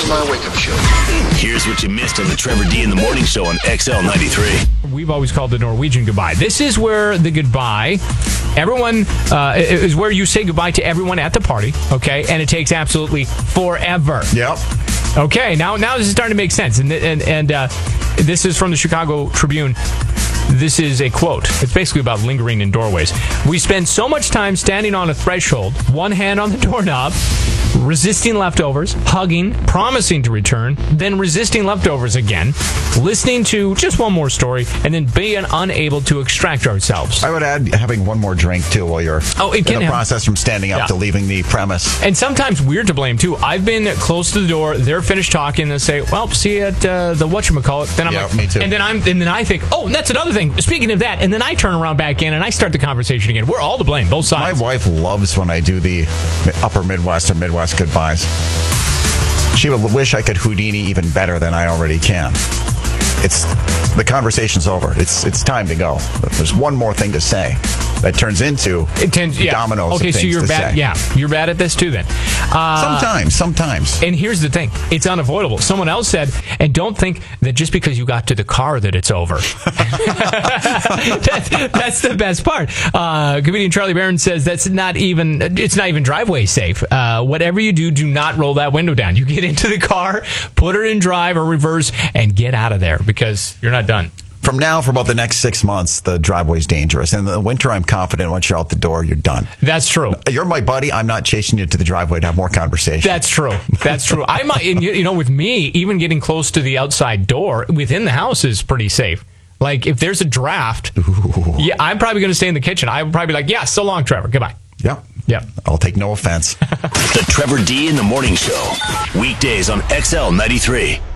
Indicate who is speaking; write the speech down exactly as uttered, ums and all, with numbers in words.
Speaker 1: is my wake-up show.
Speaker 2: Here's what you missed on the Trevor D in the Morning Show on X L ninety-three.
Speaker 3: We've always called the Norwegian goodbye. This is where the goodbye, everyone, uh, is where you say goodbye to everyone at the party, okay? And it takes absolutely forever.
Speaker 4: Yep.
Speaker 3: Okay, now now this is starting to make sense. And and, and uh, this is from the Chicago Tribune. This is a quote. It's basically about lingering in doorways. We spend so much time standing on a threshold, one hand on the doorknob, resisting leftovers, hugging, promising to return, then resisting leftovers again, listening to just one more story, and then being unable to extract ourselves.
Speaker 4: I would add having one more drink, too, while you're
Speaker 3: oh, it
Speaker 4: in
Speaker 3: can
Speaker 4: the
Speaker 3: have,
Speaker 4: process from standing up
Speaker 3: yeah.
Speaker 4: to leaving the premise.
Speaker 3: And sometimes we're to blame, too. I've been close to the door, they're finished talking, and say, well, see you at uh, the whatchamacallit. Then I'm
Speaker 4: yeah,
Speaker 3: like,
Speaker 4: me too.
Speaker 3: And then, I'm, and then I think, oh, that's another thing. Speaking of that, and then I turn around back in, and I start the conversation again. We're all to blame, both sides.
Speaker 4: My wife loves when I do the upper Midwest or Midwest goodbyes. She would wish I could Houdini even better than I already can. It's the conversation's over. It's it's time to go. There's one more thing to say that turns into
Speaker 3: it tends, yeah.
Speaker 4: dominoes.
Speaker 3: Okay,
Speaker 4: of
Speaker 3: so
Speaker 4: things
Speaker 3: you're
Speaker 4: to
Speaker 3: bad.
Speaker 4: say.
Speaker 3: Yeah, you're bad at this too. Then uh,
Speaker 4: sometimes, sometimes.
Speaker 3: And here's the thing: it's unavoidable. Someone else said, and don't think that just because you got to the car that it's over. that's, that's the best part. Uh, comedian Charlie Barron says that's not even. It's not even driveway safe. Uh, whatever you do, do not roll that window down. You get into the car, put it in drive or reverse, and get out of there because you're not done.
Speaker 4: From now, for about the next six months, the driveway's dangerous. In the winter, I'm confident once you're out the door, you're done.
Speaker 3: That's true.
Speaker 4: You're my buddy. I'm not chasing you to the driveway to have more conversation.
Speaker 3: That's true. That's true. I might, and you know, with me, even getting close to the outside door within the house is pretty safe. Like, if there's a draft, Ooh. yeah, I'm probably going to stay in the kitchen. I would probably be like, yeah, so long, Trevor. Goodbye.
Speaker 4: Yep.
Speaker 3: Yep.
Speaker 4: I'll take no offense.
Speaker 2: The Trevor D in the Morning Show. Weekdays on X L ninety-three.